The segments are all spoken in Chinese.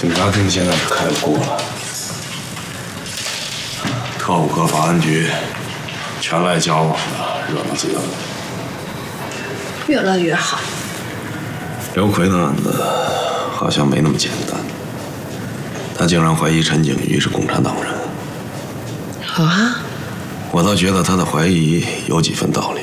警察厅现在是开不过了，特务和法安局全来交往的，热闹极了。 越乱越好。 刘奎的案子好像没那么简单，他竟然怀疑陈景瑜是共产党人。 啊？ 我倒觉得他的怀疑有几分道理。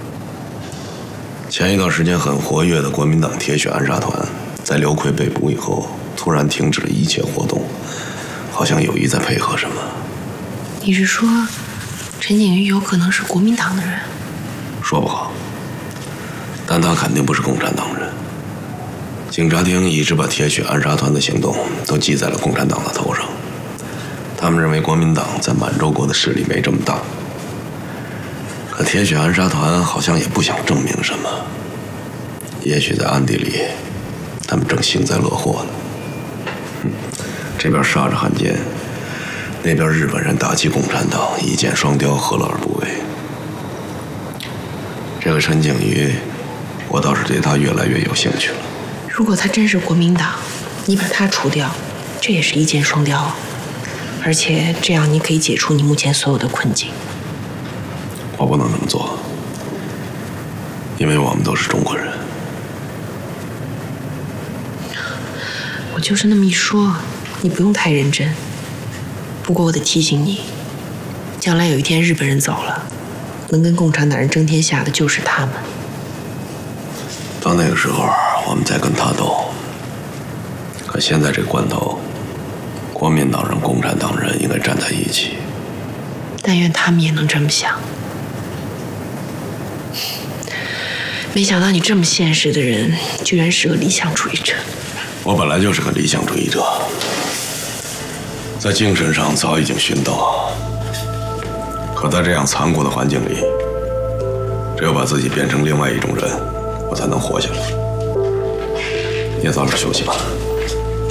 前一段时间很活跃的国民党铁血暗杀团，在刘奎被捕以后，突然停止了一切活动，好像有意在配合什么。 你是说，陈景瑜有可能是国民党的人？ 说不好，但他肯定不是共产党人。警察厅一直把铁血暗杀团的行动都记在了共产党的头上，他们认为国民党在满洲国的势力没这么大。可铁血暗杀团好像也不想证明什么，也许在暗地里，他们正幸灾乐祸呢。这边杀着汉奸，那边日本人打击共产党，一箭双雕，何乐而不为？这个陈景瑜，我倒是对他越来越有兴趣了。 如果他真是国民党，你把他除掉，这也是一箭双雕，而且这样你可以解除你目前所有的困境。 我不能这么做，因为我们都是中国人。 我就是那么一说，你不用太认真。不过我得提醒你，将来有一天日本人走了，能跟共产党人争天下的就是他们。 到那个时候，我们再跟他斗。可现在这关头，国民党人、共产党人应该站在一起。 但愿他们也能这么想。没想到你这么现实的人，居然是个理想主义者。 我本来就是个理想主义者，在精神上早已经殉道。可在这样残酷的环境里，只有把自己变成另外一种人，我才能活下来。你也早点休息吧。